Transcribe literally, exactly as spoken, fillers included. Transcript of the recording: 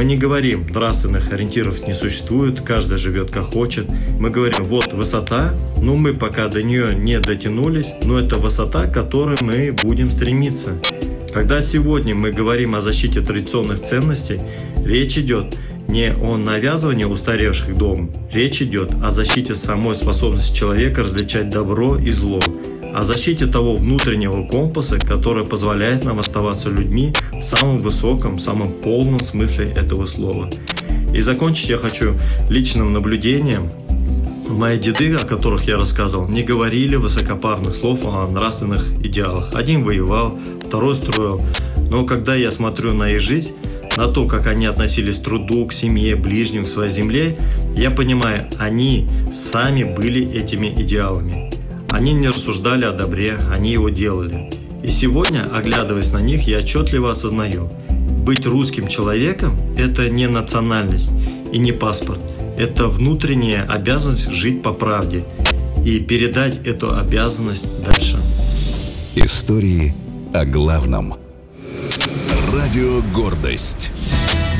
Мы не говорим, нравственных ориентиров не существует, каждый живет как хочет. Мы говорим, вот высота, но мы пока до нее не дотянулись, но это высота, к которой мы будем стремиться. Когда сегодня мы говорим о защите традиционных ценностей, речь идет не о навязывании устаревших догм, речь идет о защите самой способности человека различать добро и зло, о защите того внутреннего компаса, который позволяет нам оставаться людьми в самом высоком, самом полном смысле этого слова. И закончить я хочу личным наблюдением. Мои деды, о которых я рассказывал, не говорили высокопарных слов о нравственных идеалах. Один воевал, второй строил. Но когда я смотрю на их жизнь, на то, как они относились к труду, к семье, ближним, к своей земле, я понимаю, они сами были этими идеалами. Они не рассуждали о добре, они его делали. И сегодня, оглядываясь на них, я отчетливо осознаю, быть русским человеком – это не национальность и не паспорт. Это внутренняя обязанность жить по правде и передать эту обязанность дальше. Истории о главном. Радио «Гордость».